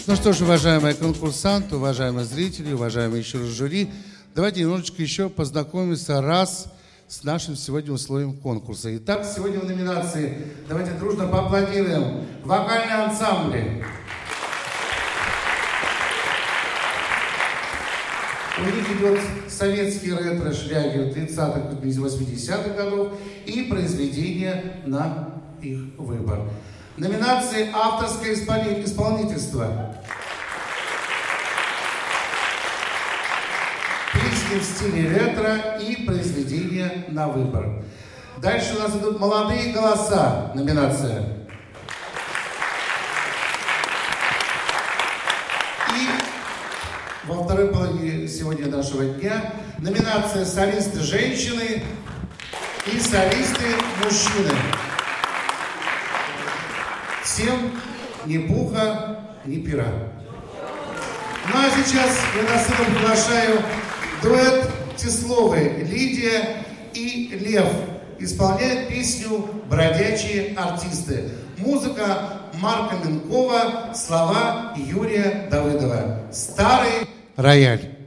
Ну что ж, уважаемые конкурсанты, уважаемые зрители, уважаемые еще раз жюри, давайте немножечко еще познакомимся раз с нашим сегодня условием конкурса. Итак, сегодня в номинации, давайте дружно поаплодируем, вокальные ансамбли. У них идет советский ретро-шлягер 30-х, 80-х годов и произведения на их выбор. Номинации «Авторское исполнительство». Песни в стиле ретро и произведения на выбор. Дальше у нас идут «Молодые голоса» номинация. И во второй половине сегодня нашего дня номинация «Солисты женщины» и «Солисты мужчины». Всем ни пуха, ни пера. Ну а сейчас я на сцену приглашаю дуэт Тесловой Лидия и Лев. Исполняют песню «Бродячие артисты». Музыка Марка Минкова, слова Юрия Давыдова. «Старый рояль».